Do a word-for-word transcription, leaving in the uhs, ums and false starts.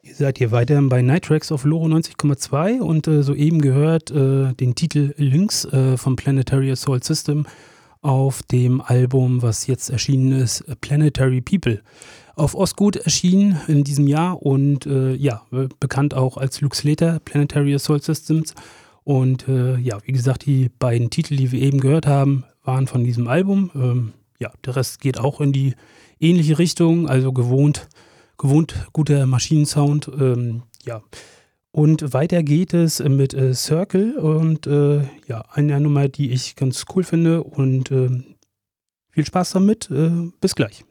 Ihr seid hier weiterhin bei Night Tracks auf Loro neunzig Komma zwei und äh, soeben gehört äh, den Titel Lynx äh, vom Planetary Assault System auf dem Album, was jetzt erschienen ist, Planetary People. Auf Osgood erschienen in diesem Jahr und äh, ja, bekannt auch als Lux Later, Planetary Assault Systems. Und äh, ja, wie gesagt, die beiden Titel, die wir eben gehört haben, waren von diesem Album. Ähm, ja, der Rest geht auch in die ähnliche Richtung, also gewohnt, gewohnt guter Maschinensound. Ähm, ja. Und weiter geht es mit äh, Circle und äh, ja, eine Nummer, die ich ganz cool finde und äh, viel Spaß damit. Äh, bis gleich.